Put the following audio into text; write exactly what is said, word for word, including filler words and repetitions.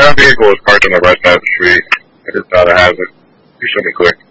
that vehicle is parked on the right side of the street. I just thought I have it. You should be quick.